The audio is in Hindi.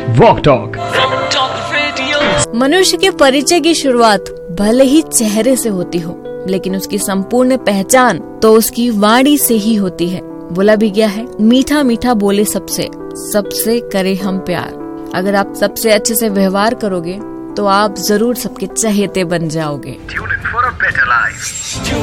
Walk talk. मनुष्य के परिचय की शुरुआत भले ही चेहरे से होती हो, लेकिन उसकी संपूर्ण पहचान तो उसकी वाणी से ही होती है। बोला भी गया है, मीठा मीठा बोले सबसे करे हम प्यार। अगर आप सबसे अच्छे से व्यवहार करोगे तो आप जरूर सबके चहेते बन जाओगे।